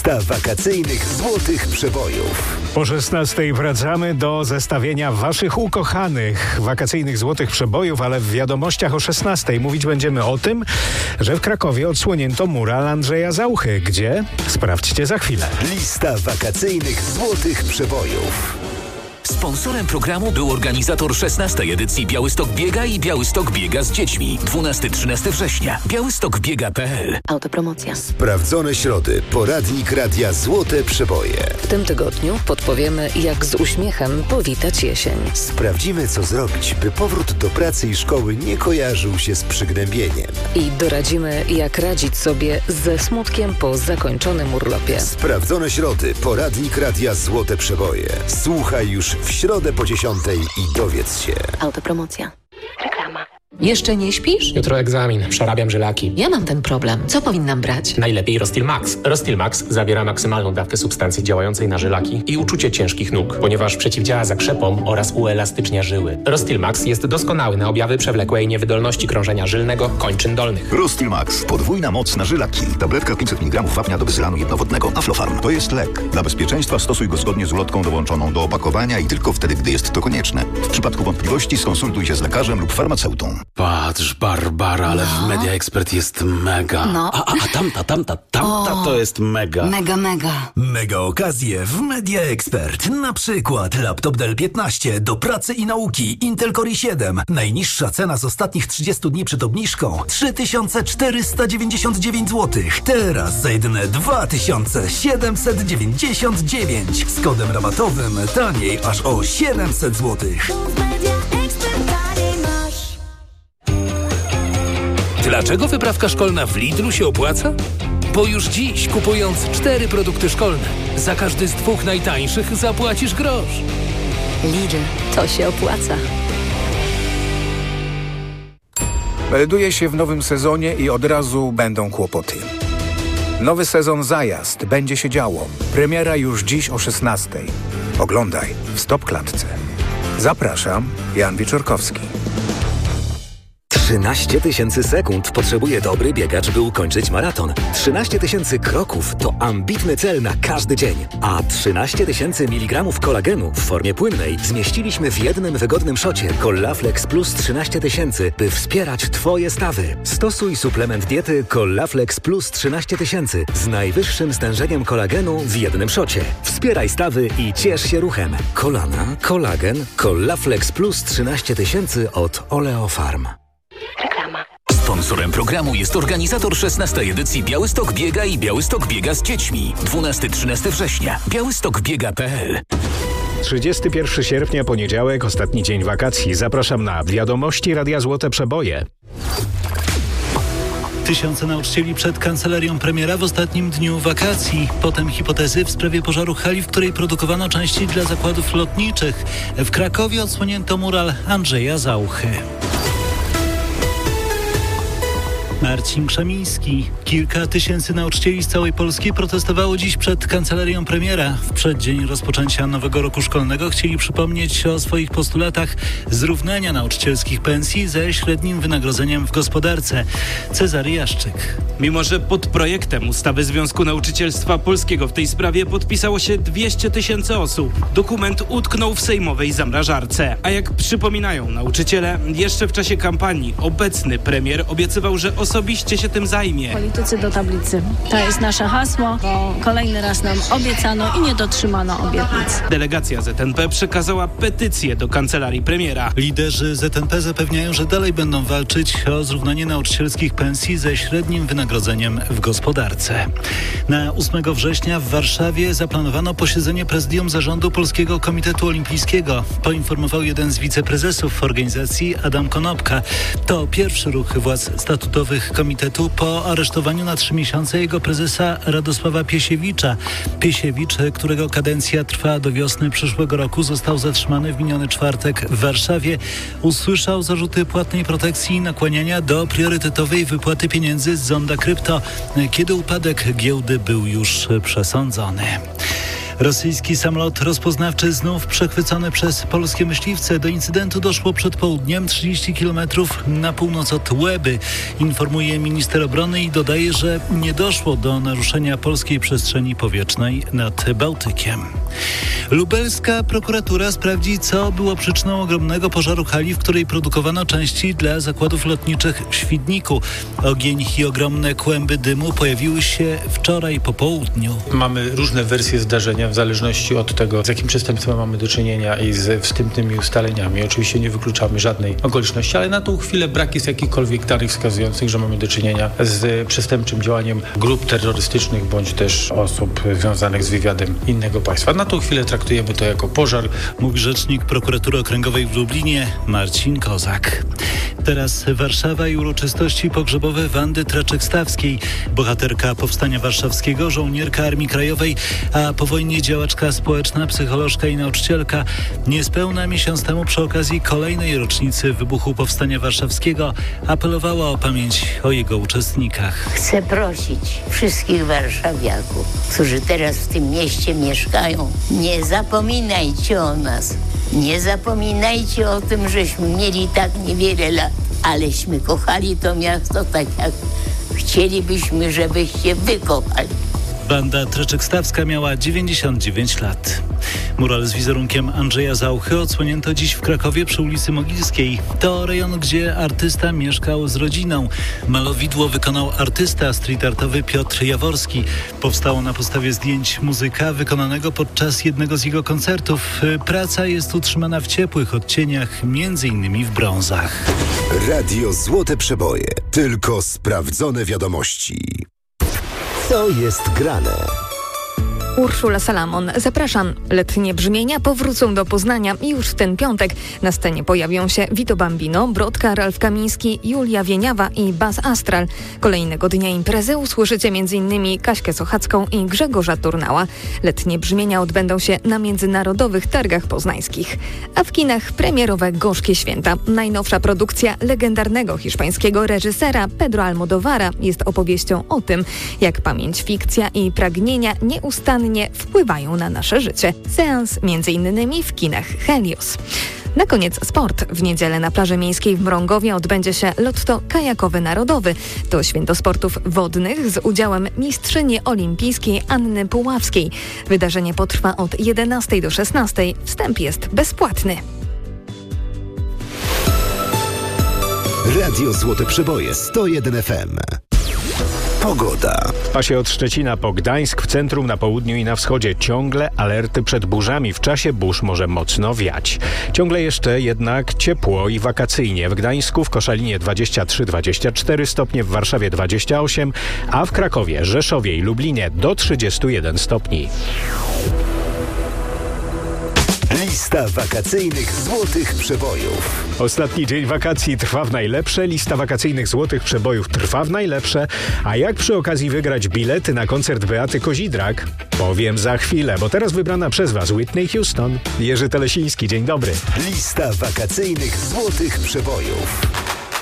Lista wakacyjnych złotych przebojów. Po 16 wracamy do zestawienia waszych ukochanych wakacyjnych złotych przebojów, ale w wiadomościach o 16 mówić będziemy o tym, że w Krakowie odsłonięto mural Andrzeja Zauchy. Gdzie? Sprawdźcie za chwilę. Lista wakacyjnych złotych przebojów. Sponsorem programu był organizator 16. edycji Białystok Biega i Białystok Biega z dziećmi. 12-13 września. białystokbiega.pl. Autopromocja. Sprawdzone środy. Poradnik Radia Złote Przeboje. W tym tygodniu podpowiemy, jak z uśmiechem powitać jesień. Sprawdzimy, co zrobić, by powrót do pracy i szkoły nie kojarzył się z przygnębieniem. I doradzimy, jak radzić sobie ze smutkiem po zakończonym urlopie. Sprawdzone środy. Poradnik Radia Złote Przeboje. Słuchaj już w środę po 10 i dowiedz się. Autopromocja. Reklama. Jeszcze nie śpisz? Jutro egzamin, przerabiam żylaki. Ja mam ten problem. Co powinnam brać? Najlepiej Rostil Max. Rostil Max zawiera maksymalną dawkę substancji działającej na żylaki i uczucie ciężkich nóg, ponieważ przeciwdziała zakrzepom oraz uelastycznia żyły. Rostil Max jest doskonały na objawy przewlekłej niewydolności krążenia żylnego kończyn dolnych. Rostil Max. Podwójna moc na żylaki. Tabletka 500 mg wapnia do wyzylanu jednowodnego. Aflofarm. To jest lek. Dla bezpieczeństwa stosuj go zgodnie z ulotką dołączoną do opakowania i tylko wtedy, gdy jest to konieczne. W przypadku wątpliwości skonsultuj się z lekarzem lub farmaceutą. Patrz, Barbara, ale w Media Expert jest mega. No. A tamta to jest mega. Mega. Mega okazje w Media Expert. Na przykład laptop Dell 15 do pracy i nauki Intel Core i7. Najniższa cena z ostatnich 30 dni przed obniżką 3499 zł. Teraz za jedyne 2799. Z kodem rabatowym taniej aż o 700 zł. Dlaczego wyprawka szkolna w Lidlu się opłaca? Bo już dziś, kupując 4 produkty szkolne, za każdy z 2 najtańszych zapłacisz grosz. Lidl, to się opłaca. Melduje się w nowym sezonie i od razu będą kłopoty. Nowy sezon Zajazd. Będzie się działo. Premiera już dziś o 16. Oglądaj w Stop Klatce. Zapraszam, Jan Wieczorkowski. 13 000 sekund potrzebuje dobry biegacz, by ukończyć maraton. 13 000 kroków to ambitny cel na każdy dzień. A 13 000 mg kolagenu w formie płynnej zmieściliśmy w jednym wygodnym szocie Collaflex Plus 13 000, by wspierać Twoje stawy. Stosuj suplement diety Collaflex Plus 13 000 z najwyższym stężeniem kolagenu w jednym szocie. Wspieraj stawy i ciesz się ruchem. Kolana, kolagen, Collaflex Plus 13 000 od Oleofarm. Reklama. Sponsorem programu jest organizator 16. edycji Białystok Biega i Białystok Biega z dziećmi. 12-13 września. białystokbiega.pl. 31 sierpnia, poniedziałek, ostatni dzień wakacji. Zapraszam na wiadomości Radia Złote Przeboje. Tysiące nauczycieli przed kancelarią premiera w ostatnim dniu wakacji. Potem hipotezy w sprawie pożaru hali, w której produkowano części dla zakładów lotniczych. W Krakowie odsłonięto mural Andrzeja Zauchy. Marcin Krzemiński. Kilka tysięcy nauczycieli z całej Polski protestowało dziś przed kancelarią premiera. W przeddzień rozpoczęcia nowego roku szkolnego chcieli przypomnieć o swoich postulatach zrównania nauczycielskich pensji ze średnim wynagrodzeniem w gospodarce. Cezary Jaszczyk. Mimo że pod projektem ustawy Związku Nauczycielstwa Polskiego w tej sprawie podpisało się 200 000 osób, dokument utknął w sejmowej zamrażarce. A jak przypominają nauczyciele, jeszcze w czasie kampanii obecny premier obiecywał, że osobiście się tym zajmie. Politycy do tablicy. To jest nasze hasło, bo kolejny raz nam obiecano i nie dotrzymano obietnic. Delegacja ZNP przekazała petycję do kancelarii premiera. Liderzy ZNP zapewniają, że dalej będą walczyć o zrównanie nauczycielskich pensji ze średnim wynagrodzeniem w gospodarce. Na 8 września w Warszawie zaplanowano posiedzenie prezydium zarządu Polskiego Komitetu Olimpijskiego. Poinformował jeden z wiceprezesów organizacji Adam Konopka. To pierwszy ruch władz statutowych komitetu po aresztowaniu na 3 miesiące jego prezesa Radosława Piesiewicza. Piesiewicz, którego kadencja trwa do wiosny przyszłego roku, został zatrzymany w miniony czwartek w Warszawie. Usłyszał zarzuty płatnej protekcji i nakłaniania do priorytetowej wypłaty pieniędzy z Zonda Krypto, kiedy upadek giełdy był już przesądzony. Rosyjski samolot rozpoznawczy znów przechwycony przez polskie myśliwce. Do incydentu doszło przed południem 30 km na północ od Łeby, informuje minister obrony i dodaje, że nie doszło do naruszenia polskiej przestrzeni powietrznej nad Bałtykiem. Lubelska prokuratura sprawdzi, co było przyczyną ogromnego pożaru hali, w której produkowano części dla zakładów lotniczych w Świdniku. Ogień i ogromne kłęby dymu pojawiły się wczoraj po południu. Mamy różne wersje zdarzenia w zależności od tego, z jakim przestępstwem mamy do czynienia i z wstępnymi ustaleniami. Oczywiście nie wykluczamy żadnej okoliczności, ale na tą chwilę brak jest jakichkolwiek danych wskazujących, że mamy do czynienia z przestępczym działaniem grup terrorystycznych bądź też osób związanych z wywiadem innego państwa. Na tą chwilę traktujemy to jako pożar. Mówi rzecznik prokuratury okręgowej w Lublinie Marcin Kozak. Teraz Warszawa i uroczystości pogrzebowe Wandy Traczyk-Stawskiej. Bohaterka Powstania Warszawskiego, żołnierka Armii Krajowej, a po wojnie działaczka społeczna, psycholożka i nauczycielka. Niespełna miesiąc temu przy okazji kolejnej rocznicy wybuchu Powstania Warszawskiego apelowała o pamięć o jego uczestnikach. Chcę prosić wszystkich warszawiaków, którzy teraz w tym mieście mieszkają, nie zapominajcie o nas. Nie zapominajcie o tym, żeśmy mieli tak niewiele lat, aleśmy kochali to miasto tak, jak chcielibyśmy, żebyście wy kochali. Wanda Traczyk-Stawska miała 99 lat. Mural z wizerunkiem Andrzeja Zauchy odsłonięto dziś w Krakowie przy ulicy Mogilskiej. To rejon, gdzie artysta mieszkał z rodziną. Malowidło wykonał artysta street artowy Piotr Jaworski. Powstało na podstawie zdjęć muzyka wykonanego podczas jednego z jego koncertów. Praca jest utrzymana w ciepłych odcieniach, m.in. w brązach. Radio Złote Przeboje. Tylko sprawdzone wiadomości. Co jest grane? Urszula Salamon, zapraszam. Letnie brzmienia powrócą do Poznania już w ten piątek. Na scenie pojawią się Vito Bambino, Brodka, Ralf Kamiński, Julia Wieniawa i Bas Astral. Kolejnego dnia imprezy usłyszycie m.in. Kaśkę Sochacką i Grzegorza Turnała. Letnie brzmienia odbędą się na Międzynarodowych Targach Poznańskich. A w kinach premierowe Gorzkie Święta. Najnowsza produkcja legendarnego hiszpańskiego reżysera Pedro Almodóvara jest opowieścią o tym, jak pamięć, fikcja i pragnienia nieustannie wpływają na nasze życie. Seans m.in. w kinach Helios. Na koniec sport. W niedzielę na plaży miejskiej w Mrągowie odbędzie się Lotto Kajakowy Narodowy. To święto sportów wodnych z udziałem mistrzyni olimpijskiej Anny Puławskiej. Wydarzenie potrwa od 11 do 16. Wstęp jest bezpłatny. Radio Złote Przeboje 101 FM. Pogoda. W pasie od Szczecina po Gdańsk, w centrum, na południu i na wschodzie ciągle alerty przed burzami. W czasie burz może mocno wiać. Ciągle jeszcze jednak ciepło i wakacyjnie. W Gdańsku, w Koszalinie 23-24 stopnie, w Warszawie 28, a w Krakowie, Rzeszowie i Lublinie do 31 stopni. Lista wakacyjnych złotych przebojów. Ostatni dzień wakacji trwa w najlepsze. Lista wakacyjnych złotych przebojów trwa w najlepsze. A jak przy okazji wygrać bilety na koncert Beaty Kozidrak? Powiem za chwilę, bo teraz wybrana przez Was Whitney Houston. Jerzy Telesiński, dzień dobry. Lista wakacyjnych złotych przebojów.